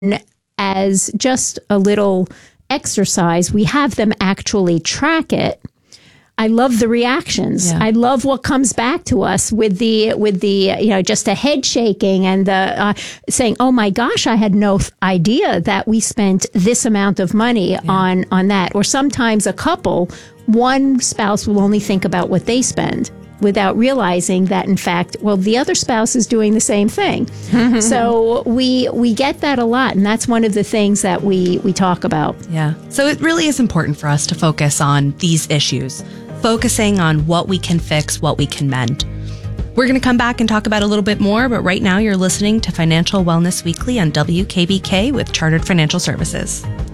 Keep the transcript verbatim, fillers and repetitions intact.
as just a little exercise, we have them actually track it. I love the reactions. Yeah. I love what comes back to us with the, with the, you know, just a head shaking and the uh, saying, oh my gosh, I had no th- idea that we spent this amount of money yeah. on, on that. Or sometimes a couple, one spouse will only think about what they spend without realizing that, in fact, well, the other spouse is doing the same thing. So we we get that a lot, and that's one of the things that we, we talk about. Yeah. So it really is important for us to focus on these issues, focusing on what we can fix, what we can mend. We're going to come back and talk about it a little bit more, but right now you're listening to Financial Wellness Weekly on W K B K with Chartered Financial Services.